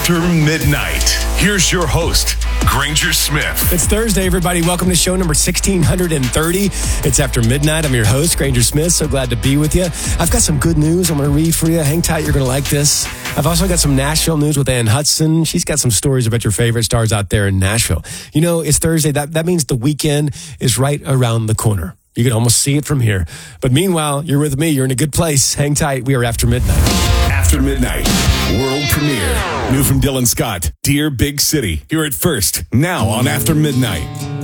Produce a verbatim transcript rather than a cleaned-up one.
After Midnight. Here's your host, Granger Smith. It's Thursday, everybody. Welcome to show number sixteen thirty. It's After Midnight. I'm your host, Granger Smith. So glad to be with you. I've got some good news I'm going to read for you. Hang tight. You're going to like this. I've also got some Nashville news with Ann Hudson. She's got some stories about your favorite stars out there in Nashville. You know, it's Thursday. That, that means the weekend is right around the corner. You can almost see it from here. But meanwhile, you're with me. You're in a good place. Hang tight. We are After Midnight. After Midnight, world premiere. New from Dylan Scott, Dear Big City. Hear it first, now on After Midnight.